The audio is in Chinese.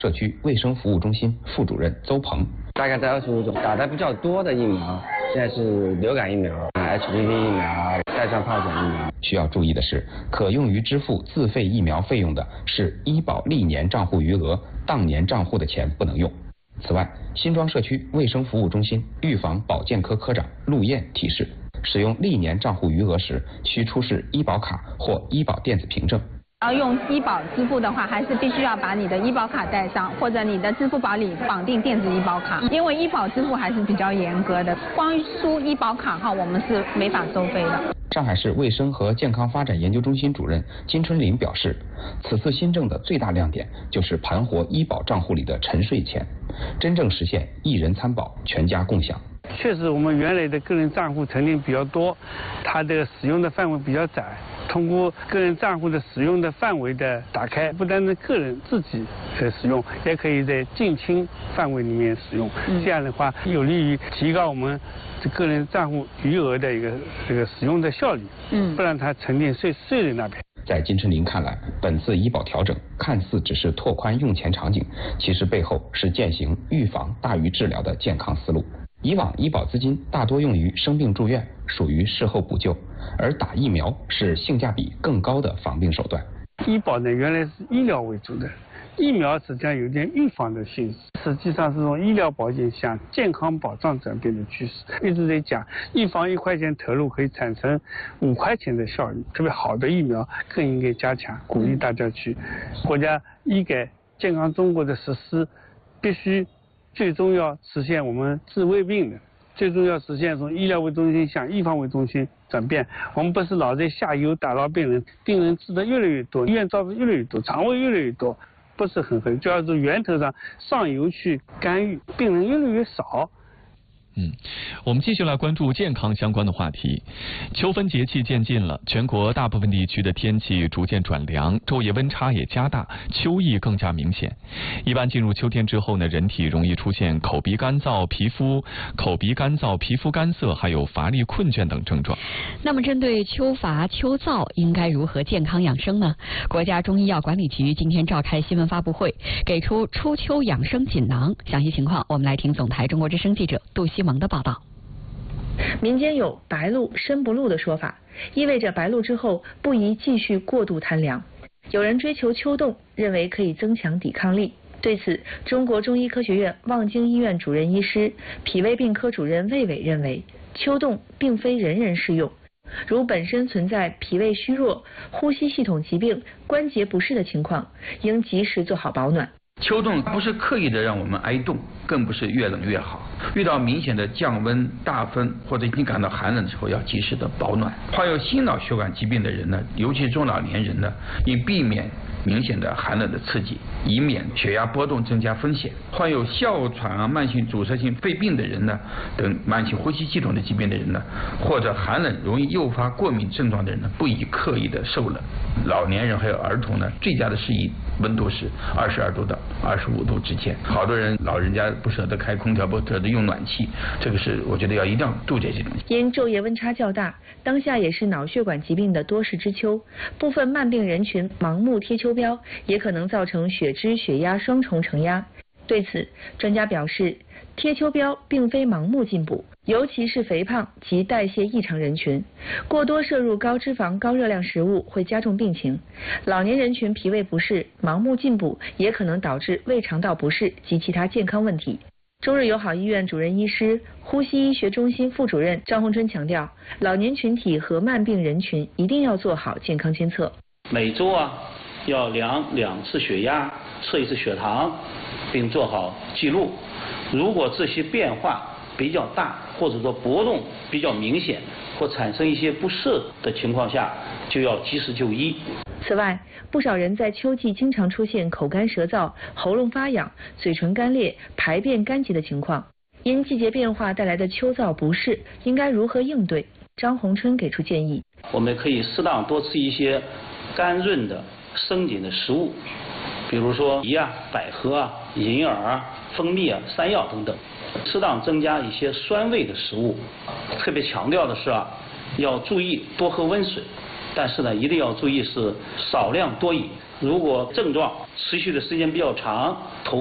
社区卫生服务中心副主任邹鹏， 大概在25种，打的比较多的疫苗，现在是流感疫苗、HPV 疫苗、带状疱疹疫苗。 需要注意的是，可用于支付自费疫苗费用的是医保历年账户余额，当年账户的钱不能用。此外，新庄社区卫生服务中心预防保健科科长陆燕提示，使用历年账户余额时，需出示医保卡或医保电子凭证。 要用医保支付的话，还是必须要把你的医保卡带上，或者你的支付宝里绑定电子医保卡，因为医保支付还是比较严格的，光输医保卡号我们是没法收费的。 上海市卫生和健康发展研究中心主任金春林表示，此次新政的最大亮点就是盘活医保账户里的沉睡钱，真正实现一人参保、全家共享。 确实，我们原来的个人账户成立比较多，它的使用的范围比较窄。通过个人账户的使用的范围的打开，不单是个人自己使用，也可以在近亲范围里面使用。这样的话，有利于提高我们个人账户余额的一个使用的效率。不让它沉淀睡在那边。 在金春林看来，本次医保调整看似只是拓宽用钱场景，其实背后是践行预防大于治疗的健康思路。以往医保资金大多用于生病住院，属于事后补救，而打疫苗是性价比更高的防病手段。 医保呢，原来是医疗为主的，疫苗实际上有点预防的性质，实际上是从医疗保健向健康保障转变的趋势。一直在讲，预防1块钱投入可以产生5块钱的效率，特别好的疫苗更应该加强，鼓励大家去。国家医改健康中国的实施，必须最终要实现我们治未病的，最终要实现从医疗为中心向预防为中心转变。我们不是老在下游打扰病人，病人治得越来越多，医院招的越来越多，肠胃越来越多，不是很合理，就要从源头上上游去干预，病人越来越少。 我们继续来关注健康相关的话题。秋分节气渐近了，全国大部分地区的天气逐渐转凉，昼夜温差也加大，秋意更加明显。一般进入秋天之后呢，人体容易出现口鼻干燥、皮肤干涩，还有乏力、困倦等症状。 那么针对秋乏、秋燥，应该如何健康养生呢？国家中医药管理局今天召开新闻发布会，给出初秋养生锦囊。详细情况，我们来听总台中国之声记者杜西蒙的报道。 民间有白露身不露的说法，意味着白露之后不宜继续过度贪凉。有人追求秋冻，认为可以增强抵抗力。对此，中国中医科学院望京医院主任医师、脾胃病科主任魏伟认为，秋冻并非人人适用。如本身存在脾胃虚弱、呼吸系统疾病、关节不适的情况，应及时做好保暖。 秋冻不是刻意的让我们挨冻，更不是越冷越好。遇到明显的降温、大风或者已经感到寒冷的时候，要及时的保暖。患有心脑血管疾病的人呢，尤其是中老年人呢，应避免明显的寒冷的刺激，以免血压波动增加风险。患有哮喘啊、慢性阻塞性肺病的人呢，等慢性呼吸系统的疾病的人呢，或者寒冷容易诱发过敏症状的人呢，不宜刻意的受冷。老年人还有儿童呢，最佳的适宜温度是22度到25度之间。好多人老人家不舍得开空调，不舍得用暖气，这个是我觉得一定要杜绝这种。 因昼夜温差较大，当下也是脑血管疾病的多事之秋，部分慢病人群盲目贴秋膘，也可能造成血脂、血压双重承压。对此，专家表示，贴秋膘并非盲目进补，尤其是肥胖及代谢异常人群，过多摄入高脂肪、高热量食物会加重病情。老年人群脾胃不适，盲目进补也可能导致胃肠道不适及其他健康问题。中日友好医院主任医师、呼吸医学中心副主任张洪春强调，老年群体和慢病人群一定要做好健康监测。 每周要量2次血压，测1次血糖，并做好记录。如果这些变化比较大，或者说波动比较明显，或产生一些不适的情况下，就要及时就医。 此外，不少人在秋季经常出现口干舌燥、喉咙发痒、嘴唇干裂、排便干结的情况。因季节变化带来的秋燥不适，应该如何应对？张洪春给出建议： 我们可以适当多吃一些甘润的生津的食物，比如说梨百合银耳蜂蜜山药等等，适当增加一些酸味的食物。特别强调的是要注意多喝温水， 但是呢，一定要注意是少量多饮。如果症状持续的时间比较长，头